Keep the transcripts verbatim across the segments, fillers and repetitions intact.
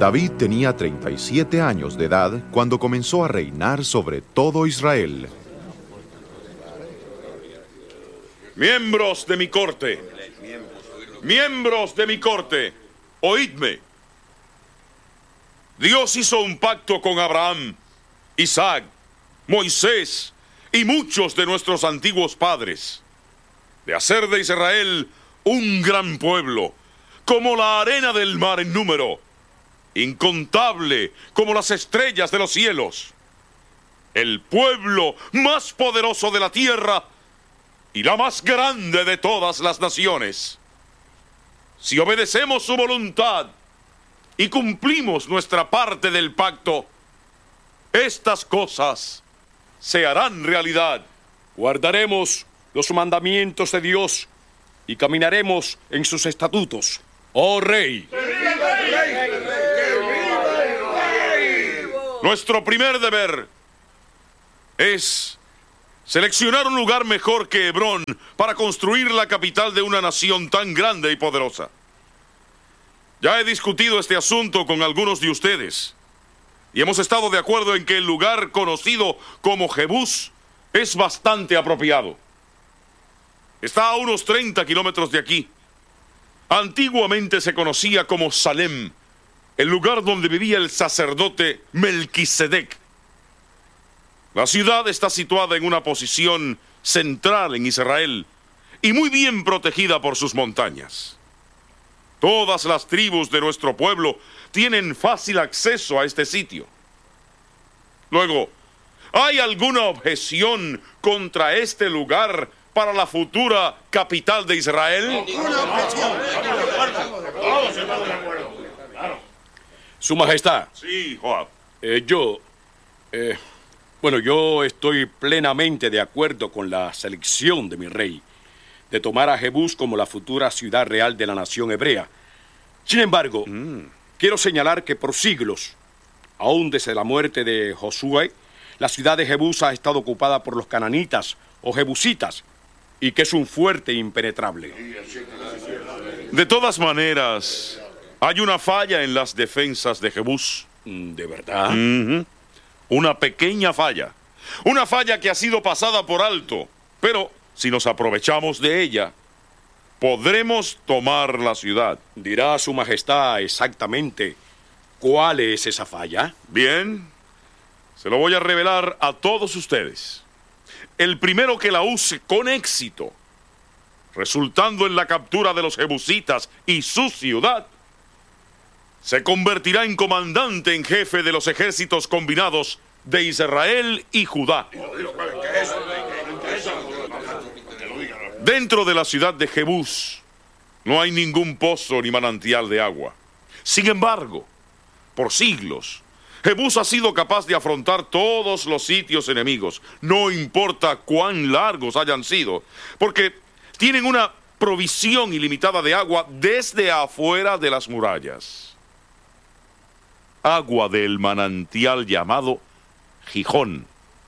David tenía treinta y siete años de edad cuando comenzó a reinar sobre todo Israel. Miembros de mi corte, miembros de mi corte, oídme. Dios hizo un pacto con Abraham, Isaac, Moisés y muchos de nuestros antiguos padres, de hacer de Israel un gran pueblo, como la arena del mar en número, incontable como las estrellas de los cielos, el pueblo más poderoso de la tierra y la más grande de todas las naciones. Si obedecemos su voluntad y cumplimos nuestra parte del pacto, estas cosas se harán realidad. Guardaremos los mandamientos de Dios y caminaremos en sus estatutos. ¡Oh Rey! Nuestro primer deber es seleccionar un lugar mejor que Hebrón para construir la capital de una nación tan grande y poderosa. Ya he discutido este asunto con algunos de ustedes y hemos estado de acuerdo en que el lugar conocido como Jebús es bastante apropiado. Está a unos treinta kilómetros de aquí. Antiguamente se conocía como Salem, el lugar donde vivía el sacerdote Melquisedec. La ciudad está situada en una posición central en Israel y muy bien protegida por sus montañas. Todas las tribus de nuestro pueblo tienen fácil acceso a este sitio. Luego, ¿hay alguna objeción contra este lugar para la futura capital de Israel? Su Majestad. Sí, Joab. Eh, yo... Eh, bueno, yo estoy plenamente de acuerdo con la selección de mi rey de tomar a Jebús como la futura ciudad real de la nación hebrea. Sin embargo, mm. quiero señalar que por siglos, aún desde la muerte de Josué, la ciudad de Jebús ha estado ocupada por los cananitas o jebusitas, y que es un fuerte impenetrable. De todas maneras, hay una falla en las defensas de Jebús. ¿De verdad? Uh-huh. Una pequeña falla. Una falla que ha sido pasada por alto. Pero si nos aprovechamos de ella, podremos tomar la ciudad. ¿Dirá su majestad exactamente cuál es esa falla? Bien, se lo voy a revelar a todos ustedes. El primero que la use con éxito, resultando en la captura de los jebusitas y su ciudad, se convertirá en comandante en jefe de los ejércitos combinados de Israel y Judá. Dentro de la ciudad de Jebús no hay ningún pozo ni manantial de agua. Sin embargo, por siglos, Jebús ha sido capaz de afrontar todos los sitios enemigos, no importa cuán largos hayan sido, porque tienen una provisión ilimitada de agua desde afuera de las murallas. Agua del manantial llamado Gijón.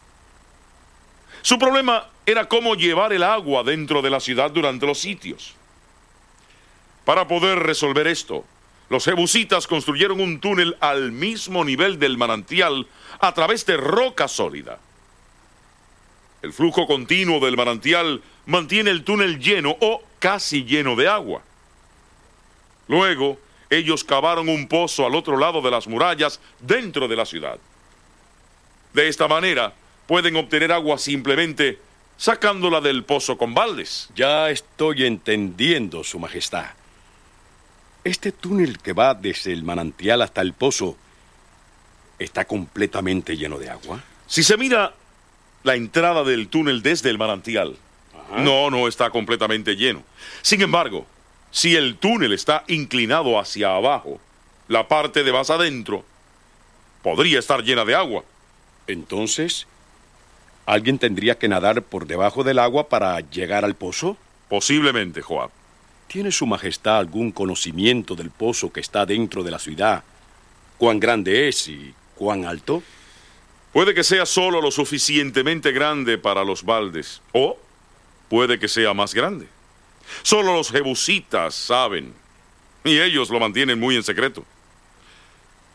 Su problema era cómo llevar el agua dentro de la ciudad durante los sitios. Para poder resolver esto, los jebusitas construyeron un túnel al mismo nivel del manantial a través de roca sólida. El flujo continuo del manantial mantiene el túnel lleno o casi lleno de agua. Luego, ellos cavaron un pozo al otro lado de las murallas dentro de la ciudad. De esta manera, pueden obtener agua simplemente sacándola del pozo con baldes. Ya estoy entendiendo, su majestad. Este túnel que va desde el manantial hasta el pozo está completamente lleno de agua. Si se mira la entrada del túnel desde el manantial, Ajá. no, no está completamente lleno. Sin embargo, si el túnel está inclinado hacia abajo, la parte de más adentro podría estar llena de agua. Entonces, ¿alguien tendría que nadar por debajo del agua para llegar al pozo? Posiblemente, Joab. ¿Tiene su majestad algún conocimiento del pozo que está dentro de la ciudad? ¿Cuán grande es y cuán alto? Puede que sea solo lo suficientemente grande para los baldes, o puede que sea más grande. Solo los jebusitas saben, y ellos lo mantienen muy en secreto.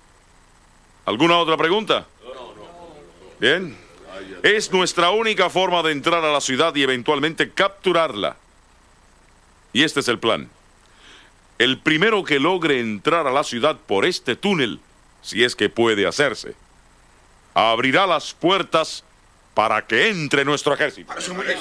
¿Alguna otra pregunta? Bien. Es nuestra única forma de entrar a la ciudad y eventualmente capturarla. Y este es el plan. El primero que logre entrar a la ciudad por este túnel, si es que puede hacerse, abrirá las puertas para que entre nuestro ejército.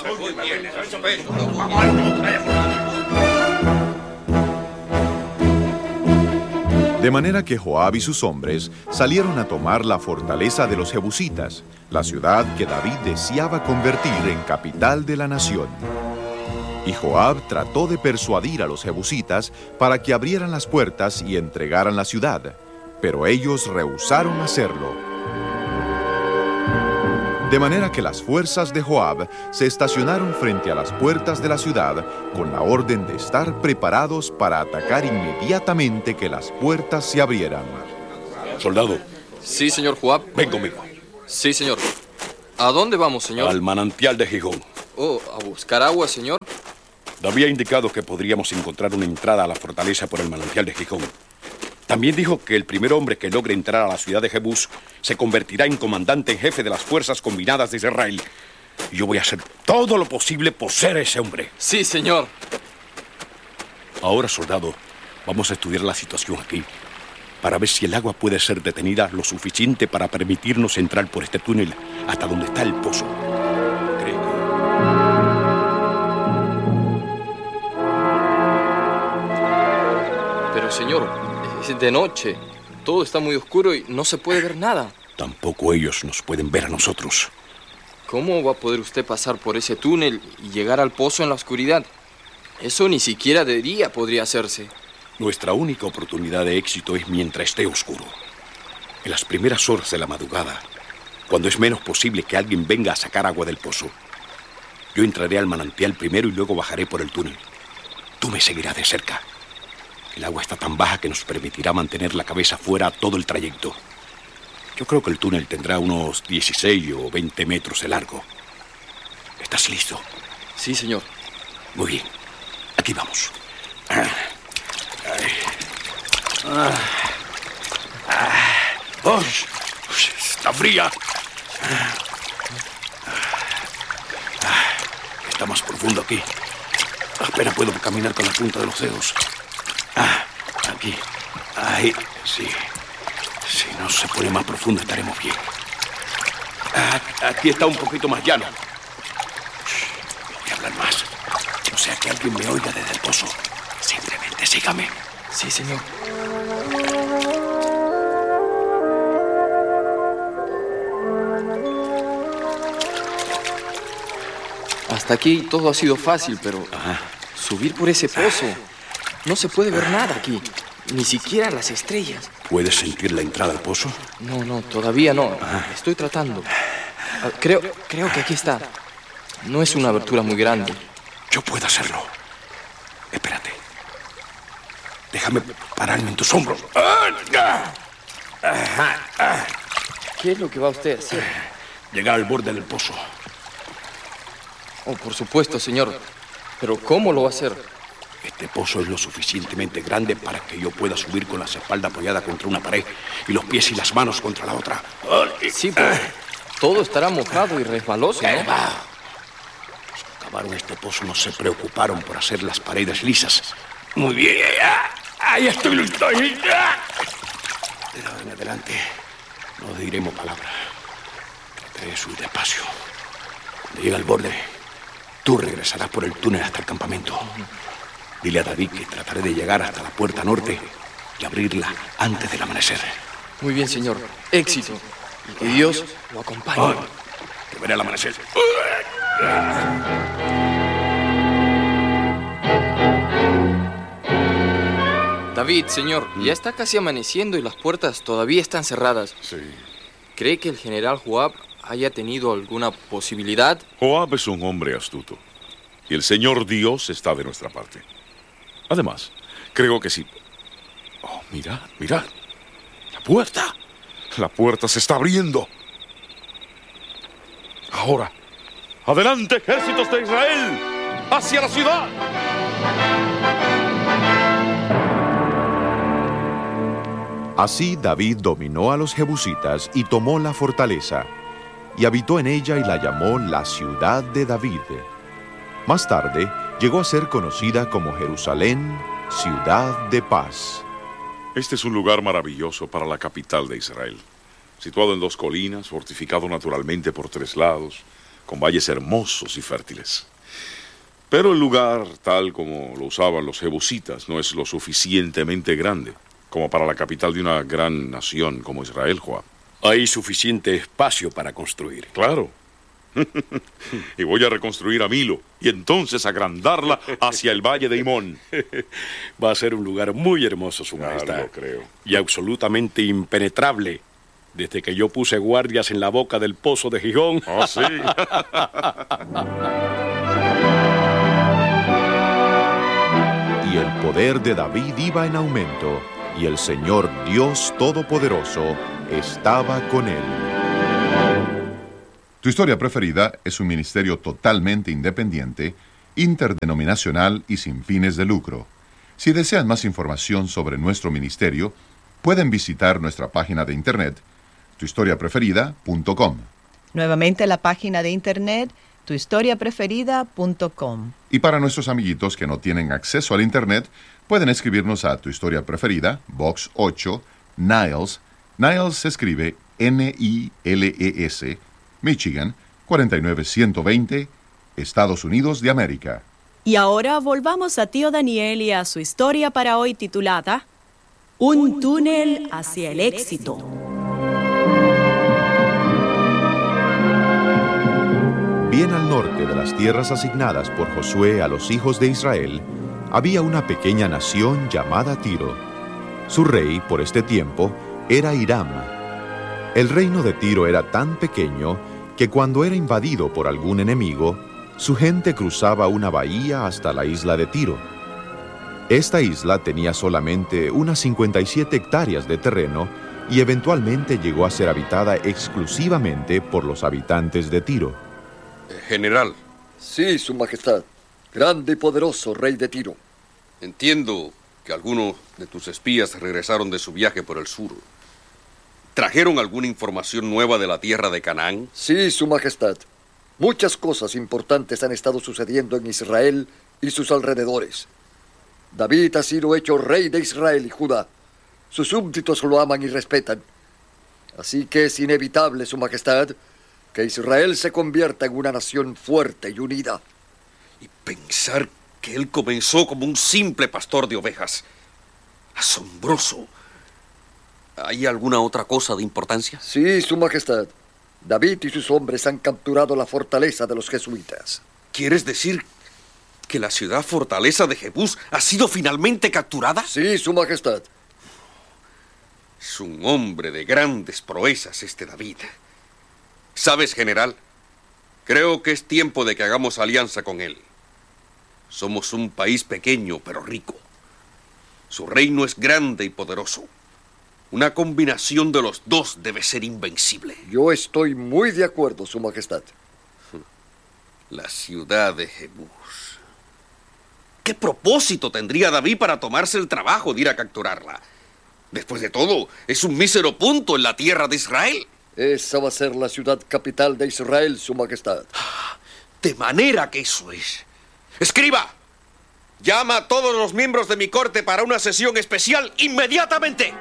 De manera que Joab y sus hombres salieron a tomar la fortaleza de los jebusitas, la ciudad que David deseaba convertir en capital de la nación. Y Joab trató de persuadir a los jebusitas para que abrieran las puertas y entregaran la ciudad, pero ellos rehusaron hacerlo. De manera que las fuerzas de Joab se estacionaron frente a las puertas de la ciudad con la orden de estar preparados para atacar inmediatamente que las puertas se abrieran. Soldado. Sí, señor Joab. Ven conmigo. Sí, señor. ¿A dónde vamos, señor? Al manantial de Gijón. Oh, ¿a buscar agua, señor? David ha indicado que podríamos encontrar una entrada a la fortaleza por el manantial de Gijón. También dijo que el primer hombre que logre entrar a la ciudad de Jebús se convertirá en comandante en jefe de las fuerzas combinadas de Israel. Y yo voy a hacer todo lo posible por ser ese hombre. Sí, señor. Ahora, soldado, vamos a estudiar la situación aquí para ver si el agua puede ser detenida lo suficiente para permitirnos entrar por este túnel hasta donde está el pozo. Creo que... Pero, señor, es de noche. Todo está muy oscuro y no se puede ver nada. Tampoco ellos nos pueden ver a nosotros. ¿Cómo va a poder usted pasar por ese túnel y llegar al pozo en la oscuridad? Eso ni siquiera de día podría hacerse. Nuestra única oportunidad de éxito es mientras esté oscuro. En las primeras horas de la madrugada, cuando es menos posible que alguien venga a sacar agua del pozo. Yo entraré al manantial primero y luego bajaré por el túnel. Tú me seguirás de cerca. El agua está tan baja que nos permitirá mantener la cabeza fuera todo el trayecto. Yo creo que el túnel tendrá unos dieciséis o veinte metros de largo. ¿Estás listo? Sí, señor. Muy bien. Aquí vamos. Ah, ah, ah, oh, está fría. Ah, está más profundo aquí. Apenas puedo caminar con la punta de los dedos. Ah, aquí. Ahí, sí. Si no se pone más profundo, estaremos bien. Ah, aquí está un poquito más llano. Voy a hablar más. No sea que alguien me oiga desde el pozo. Simplemente sígame. Sí, señor. Hasta aquí todo ha sido fácil, pero Ajá. subir por ese pozo... No se puede ver nada aquí, ni siquiera las estrellas. ¿Puedes sentir la entrada al pozo? No, no, todavía no. Estoy tratando. Ah, Creo, creo que aquí está. No es una abertura muy grande. Yo puedo hacerlo. Espérate. Déjame pararme en tus hombros. ¿Qué es lo que va usted a hacer? Llegar al borde del pozo. Oh, por supuesto, señor. Pero ¿cómo lo va a hacer? Este pozo es lo suficientemente grande para que yo pueda subir con la espalda apoyada contra una pared y los pies y las manos contra la otra. Sí, pero todo estará mojado y resbaloso, ¿no? Los que cavaron este pozo no se preocuparon por hacer las paredes lisas. Muy bien. Ahí estoy, lo estoy. Pero en adelante no diremos palabra. Trataré de subir despacio. Cuando llegue al borde, tú regresarás por el túnel hasta el campamento. Dile a David que trataré de llegar hasta la puerta norte y abrirla antes del amanecer. Muy bien, señor. Éxito. Y que Dios lo acompañe. Oh, te veré al amanecer. David, señor, ya está casi amaneciendo y las puertas todavía están cerradas. Sí. ¿Cree que el general Joab haya tenido alguna posibilidad? Joab es un hombre astuto. Y el Señor Dios está de nuestra parte. Además, creo que sí. Oh, mirad, mirad. La puerta. La puerta se está abriendo. Ahora, adelante, ejércitos de Israel. Hacia la ciudad. Así David dominó a los jebusitas y tomó la fortaleza, y habitó en ella y la llamó la ciudad de David. Más tarde llegó a ser conocida como Jerusalén, ciudad de paz. Este es un lugar maravilloso para la capital de Israel, situado en dos colinas, fortificado naturalmente por tres lados, con valles hermosos y fértiles. Pero el lugar, tal como lo usaban los jebusitas, no es lo suficientemente grande como para la capital de una gran nación como Israel, Joab. Hay suficiente espacio para construir. Claro. Y voy a reconstruir a Milo y entonces agrandarla hacia el valle de Himón. Va a ser un lugar muy hermoso, Su Claro, Majestad. lo creo. Y absolutamente impenetrable, desde que yo puse guardias en la boca del pozo de Gijón. Oh, sí. Y el poder de David iba en aumento, y el Señor Dios Todopoderoso estaba con él. Tu Historia Preferida es un ministerio totalmente independiente, interdenominacional y sin fines de lucro. Si desean más información sobre nuestro ministerio, pueden visitar nuestra página de internet, tu historia preferida punto com. Nuevamente la página de internet, tu historia preferida punto com. Y para nuestros amiguitos que no tienen acceso al internet, pueden escribirnos a Tu Historia Preferida, Box ocho, Niles. Niles se escribe N I L E S, Michigan, cuarenta y nueve ciento veinte, Estados Unidos de América. Y ahora volvamos a tío Daniel y a su historia para hoy titulada Un túnel hacia el éxito. Bien al norte de las tierras asignadas por Josué a los hijos de Israel, había una pequeña nación llamada Tiro. Su rey, por este tiempo, era Hiram. El reino de Tiro era tan pequeño que cuando era invadido por algún enemigo, su gente cruzaba una bahía hasta la isla de Tiro. Esta isla tenía solamente unas cincuenta y siete hectáreas de terreno y eventualmente llegó a ser habitada exclusivamente por los habitantes de Tiro. General, Sí, Su Majestad, grande y poderoso rey de Tiro. entiendo que algunos de tus espías regresaron de su viaje por el sur. ¿Trajeron alguna información nueva de la tierra de Canaán? Sí, Su Majestad. Muchas cosas importantes han estado sucediendo en Israel y sus alrededores. David ha sido hecho rey de Israel y Judá. Sus súbditos lo aman y respetan. Así que es inevitable, Su Majestad, que Israel se convierta en una nación fuerte y unida. Y pensar que él comenzó como un simple pastor de ovejas. Asombroso. ¿Hay alguna otra cosa de importancia? Sí, Su Majestad. David y sus hombres han capturado la fortaleza de los jesuitas. ¿Quieres decir que la ciudad fortaleza de Jebús ha sido finalmente capturada? Sí, Su Majestad. Es un hombre de grandes proezas este David. ¿Sabes, general? Creo que es tiempo de que hagamos alianza con él. Somos un país pequeño pero rico. Su reino es grande y poderoso. Una combinación de los dos debe ser invencible. Yo estoy muy de acuerdo, Su Majestad. La ciudad de Jebús. ¿Qué propósito tendría David para tomarse el trabajo de ir a capturarla? Después de todo, es un mísero punto en la tierra de Israel. Esa va a ser la ciudad capital de Israel, Su Majestad. De manera que eso es. Escriba, llama a todos los miembros de mi corte para una sesión especial inmediatamente.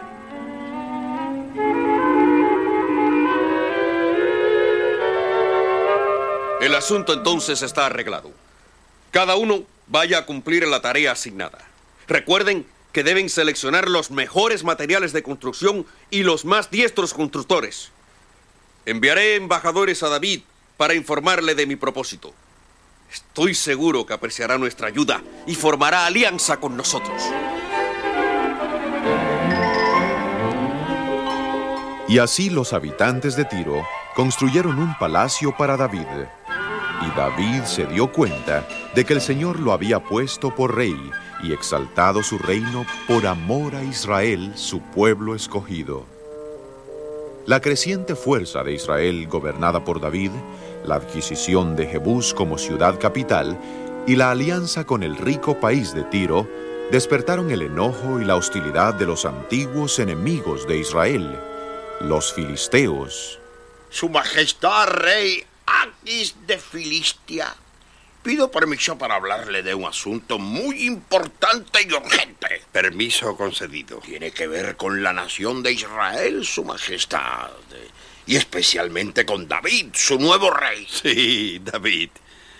El asunto entonces está arreglado. Cada uno vaya a cumplir la tarea asignada. Recuerden que deben seleccionar los mejores materiales de construcción y los más diestros constructores. Enviaré embajadores a David para informarle de mi propósito. Estoy seguro que apreciará nuestra ayuda y formará alianza con nosotros. Y así los habitantes de Tiro construyeron un palacio para David. Y David se dio cuenta de que el Señor lo había puesto por rey y exaltado su reino por amor a Israel, su pueblo escogido. La creciente fuerza de Israel gobernada por David, la adquisición de Jebús como ciudad capital y la alianza con el rico país de Tiro despertaron el enojo y la hostilidad de los antiguos enemigos de Israel, los filisteos. Su Majestad Rey Aquis de Filistia, pido permiso para hablarle de un asunto muy importante y urgente. Permiso concedido. Tiene que ver con la nación de Israel, Su Majestad, y especialmente con David, su nuevo rey. Sí, David.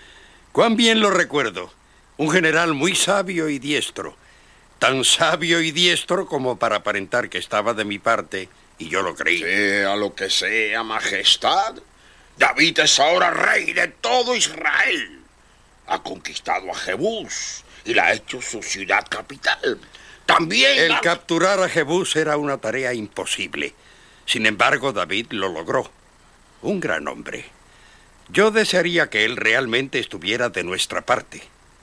Cuán bien lo recuerdo. Un general muy sabio y diestro. Tan sabio y diestro como para aparentar que estaba de mi parte, y yo lo creí. Sea lo que sea, Majestad, David es ahora rey de todo Israel. Ha conquistado a Jebús y la ha hecho su ciudad capital. También... El ha... capturar a Jebús era una tarea imposible. Sin embargo, David lo logró. Un gran hombre. Yo desearía que él realmente estuviera de nuestra parte.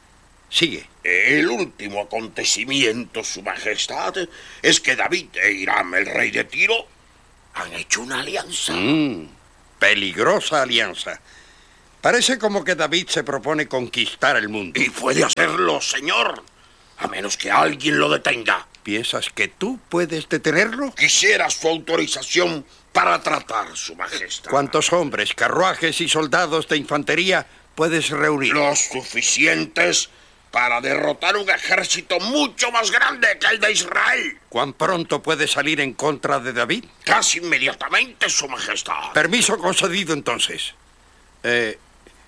Sigue. El último acontecimiento, Su Majestad, es que David e Hiram, el rey de Tiro, han hecho una alianza. Mm, peligrosa alianza. Parece como que David se propone conquistar el mundo. Y puede hacerlo, señor, a menos que alguien lo detenga. ¿Piensas que tú puedes detenerlo? Quisiera su autorización para tratar, Su Majestad. ¿Cuántos hombres, carruajes y soldados de infantería puedes reunir? Los suficientes para derrotar un ejército mucho más grande que el de Israel. ¿Cuán pronto puedes salir en contra de David? Casi inmediatamente, Su Majestad. Permiso concedido, entonces. Eh,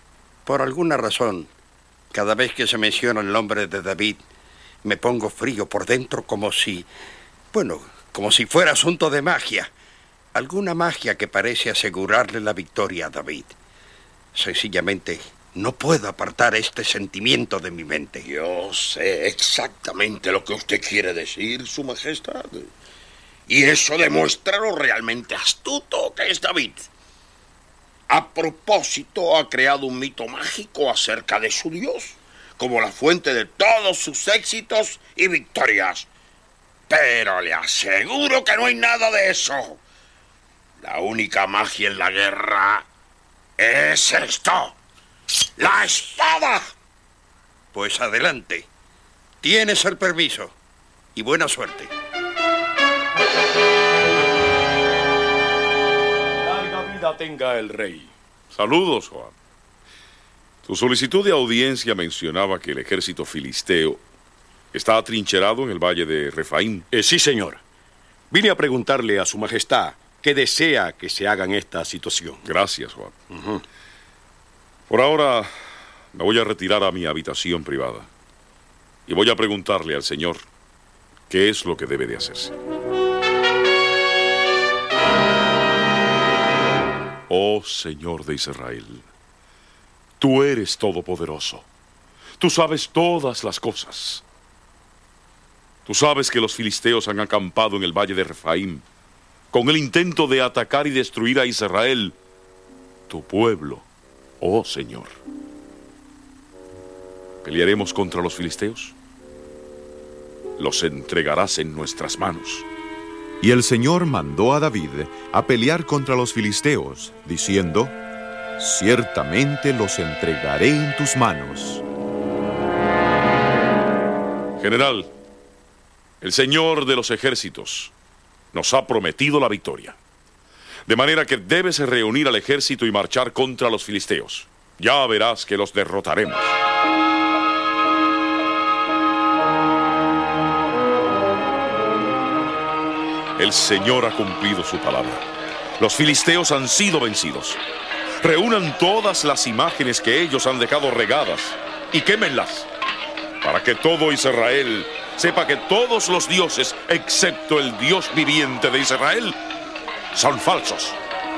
por alguna razón, cada vez que se menciona el nombre de David, me pongo frío por dentro como si... Bueno, como si fuera asunto de magia. Alguna magia que parece asegurarle la victoria a David. Sencillamente... no puedo apartar este sentimiento de mi mente. Yo sé exactamente lo que usted quiere decir, Su Majestad. Y eso demuestra lo realmente astuto que es David. A propósito, ha creado un mito mágico acerca de su Dios, como la fuente de todos sus éxitos y victorias. Pero le aseguro que no hay nada de eso. La única magia en la guerra es esto. ¡La espada! Pues adelante. Tienes el permiso. Y buena suerte. Larga vida tenga el rey. Saludos, Joab. Tu solicitud de audiencia mencionaba que el ejército filisteo está atrincherado en el valle de Refaim. Eh, sí, señor. Vine a preguntarle a su majestad qué desea que se haga en esta situación. Gracias, Joab. Uh-huh. Por ahora me voy a retirar a mi habitación privada y voy a preguntarle al Señor qué es lo que debe de hacerse. Oh Señor de Israel, tú eres todopoderoso. Tú sabes todas las cosas. Tú sabes que los filisteos han acampado en el valle de Refaim con el intento de atacar y destruir a Israel, tu pueblo. Oh Señor, ¿pelearemos contra los filisteos? Los entregarás en nuestras manos. Y el Señor mandó a David a pelear contra los filisteos, diciendo: ciertamente los entregaré en tus manos. General, el Señor de los ejércitos nos ha prometido la victoria. De manera que debes reunir al ejército y marchar contra los filisteos. Ya verás que los derrotaremos. El Señor ha cumplido su palabra. Los filisteos han sido vencidos. Reúnan todas las imágenes que ellos han dejado regadas y quémenlas, para que todo Israel sepa que todos los dioses, excepto el Dios viviente de Israel, son falsos.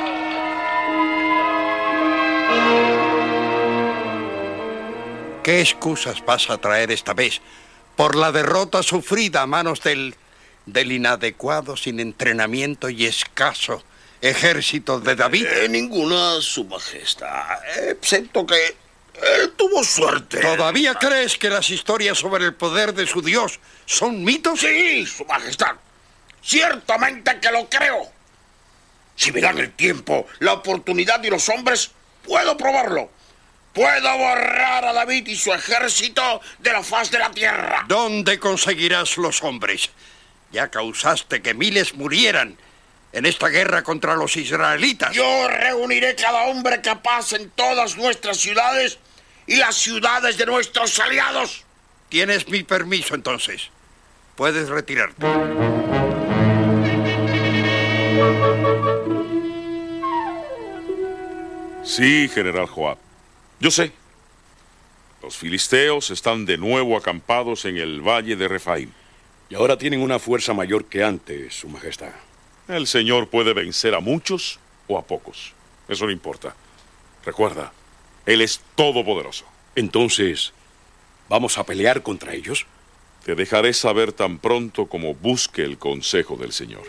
¿Qué excusas vas a traer esta vez por la derrota sufrida a manos del, del inadecuado, sin entrenamiento y escaso ejército de David? Eh, ninguna, Su Majestad, excepto que él tuvo suerte. ¿Todavía crees que las historias sobre el poder de su Dios son mitos? Sí, Su Majestad, ciertamente que lo creo. Si me dan el tiempo, la oportunidad y los hombres, puedo probarlo. puedo borrar a David y su ejército de la faz de la tierra. ¿Dónde conseguirás los hombres? Ya causaste que miles murieran en esta guerra contra los israelitas. Yo reuniré cada hombre capaz en todas nuestras ciudades y las ciudades de nuestros aliados. Tienes mi permiso, entonces. Puedes retirarte. Sí, general Joab. Yo sé. Los filisteos están de nuevo acampados en el valle de Refaim. Y ahora tienen una fuerza mayor que antes, Su Majestad. El Señor puede vencer a muchos o a pocos. Eso no importa. Recuerda, Él es todopoderoso. Entonces, ¿vamos a pelear contra ellos? Te dejaré saber tan pronto como busque el consejo del Señor.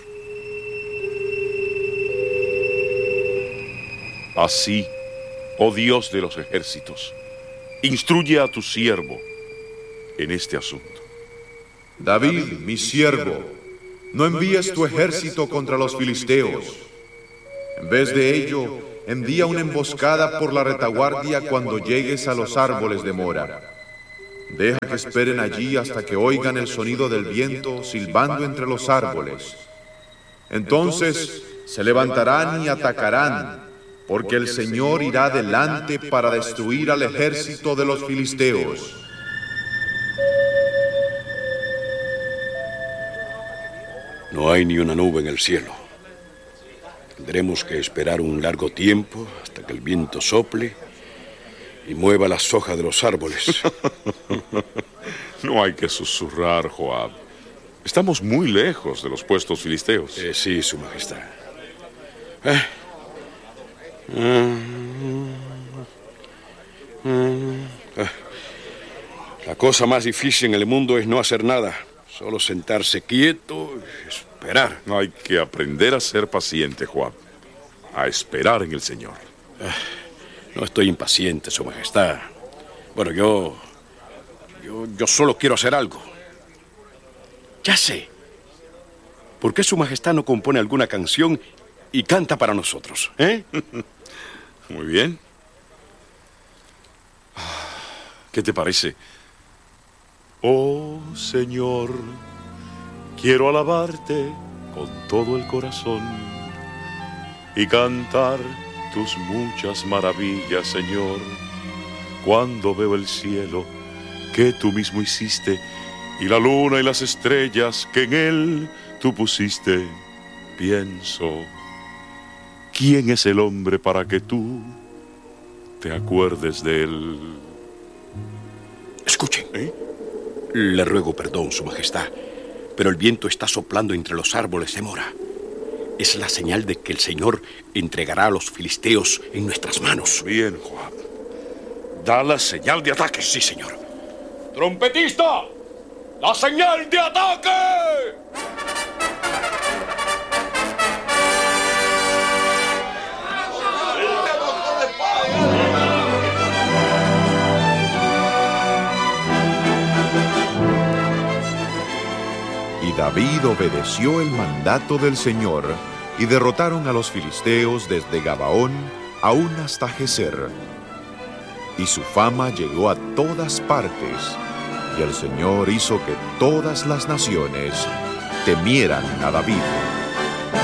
Así, oh Dios de los ejércitos, instruye a tu siervo en este asunto. David, mi siervo, no envíes tu ejército contra los filisteos. En vez de ello, envía una emboscada por la retaguardia cuando llegues a los árboles de Mora. Deja que esperen allí hasta que oigan el sonido del viento silbando entre los árboles. Entonces se levantarán y atacarán, porque el Señor irá delante para destruir al ejército de los filisteos. No hay ni una nube en el cielo. Tendremos que esperar un largo tiempo hasta que el viento sople y mueva las hojas de los árboles. No hay que susurrar, Joab. Estamos muy lejos de los puestos filisteos. Eh, sí, Su Majestad. Eh. La cosa más difícil en el mundo es no hacer nada, solo sentarse quieto y esperar. Hay que aprender a ser paciente, Joab, a esperar en el Señor. No estoy impaciente, Su Majestad. Bueno, yo, yo, yo solo quiero hacer algo. Ya sé. ¿Por qué Su Majestad no compone alguna canción y canta para nosotros, eh? Muy bien. ¿Qué te parece? Oh, Señor, quiero alabarte con todo el corazón y cantar tus muchas maravillas, Señor. Cuando veo el cielo que tú mismo hiciste y la luna y las estrellas que en él tú pusiste, pienso, ¿quién es el hombre para que tú te acuerdes de él? Escuchen, ¿eh? Le ruego perdón, Su Majestad, pero el viento está soplando entre los árboles de Mora. Es la señal de que el Señor entregará a los filisteos en nuestras manos. Bien, Joab. Da la señal de ataque. Sí, señor. ¡Trompetista! ¡La señal de ataque! Y David obedeció el mandato del Señor, y derrotaron a los filisteos desde Gabaón aún hasta Geser. Y su fama llegó a todas partes, y el Señor hizo que todas las naciones temieran a David.